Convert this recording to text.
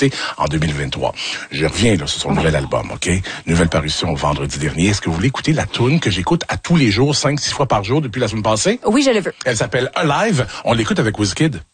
écouter en 2023. Je reviens là sur son nouvel album, OK? Nouvelle parution vendredi dernier. Est-ce que vous voulez écouter la toune que j'écoute à tous les jours, 5-6 fois par jour depuis la semaine passée? Oui, je le veux. Elle s'appelle Alive. On l'écoute avec Wizkid.